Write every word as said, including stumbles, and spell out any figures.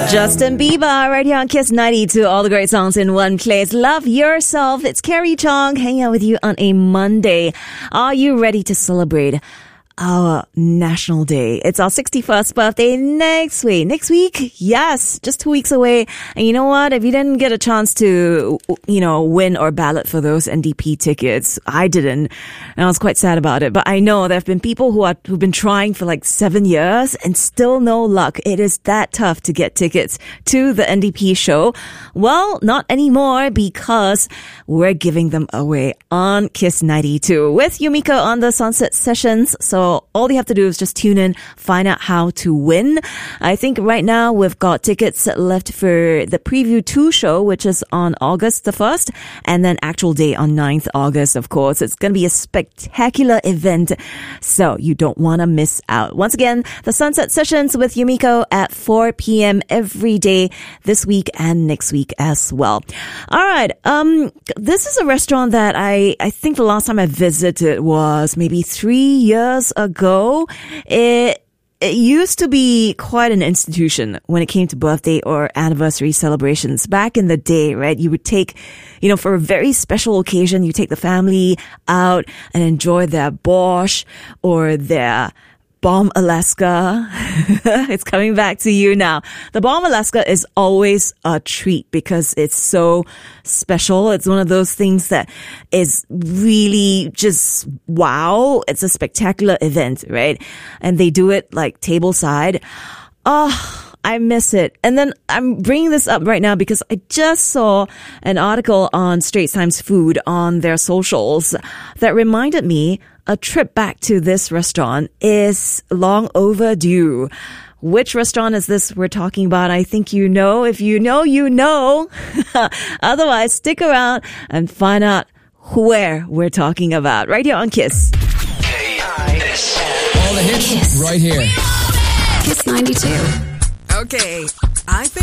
Justin Bieber, right here on Kiss ninety-two. All the great songs in one place. Love yourself. It's Carrie Chong hanging out with you on a Monday. Are you ready to celebrate our National Day? It's our sixty-first birthday next week. Next week? Yes, just two weeks away. And you know what? If you didn't get a chance to, you know, win or ballot for those N D P tickets, I didn't. And I was quite sad about it. But I know there have been people who are, who've been trying for like seven years and still no luck. It is that tough to get tickets to the N D P show. Well, not anymore because we're giving them away on Kiss ninety-two with Yumiko on the Sunset Sessions. So all you have to do is just tune in, find out how to win. I think right now we've got tickets left for the Preview two show, which is on August the first, and then actual day on ninth August, of course. It's going to be a spectacular event, so you don't want to miss out. Once again, the Sunset Sessions with Yumiko at four p.m. every day this week and next week as well. All right. Um, this is a restaurant that I, I think the last time I visited was maybe three years ago. It It used to be quite an institution when it came to birthday or anniversary celebrations. Back in the day, right? You would take, you know, for a very special occasion, you take the family out and enjoy their borscht or their Bomb Alaska. It's coming back to you now. The Bomb Alaska is always a treat because it's so special. It's one of those things that is really just wow. It's a spectacular event, right? And they do it like tableside. Oh, I miss it. And then I'm bringing this up right now because I just saw an article on Straits Times Food on their socials that reminded me a trip back to this restaurant is long overdue. Which restaurant is this we're talking about? I think you know. If you know, you know. Otherwise, stick around and find out where we're talking about. Right here on Kiss. K I S. All the hits Kiss. right here. Kiss ninety-two. Okay.